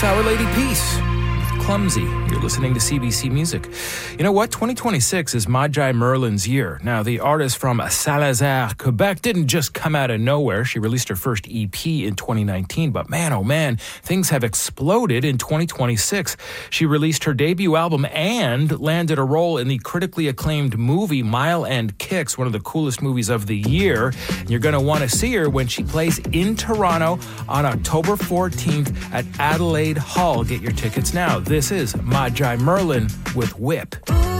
Our Lady Peace with Clumsy. You're listening to CBC Music. You know what? 2026 is Magi Merlin's year. Now, the artist from Salazar, Quebec, didn't just come out of nowhere. She released her first EP in 2019, but man, oh man, things have exploded in 2026. She released her debut album and landed a role in the critically acclaimed movie Mile and Kicks, one of the coolest movies of the year. And you're going to want to see her when she plays in Toronto on October 14th at Adelaide Hall. Get your tickets now. This is Magi Merlin with Whip.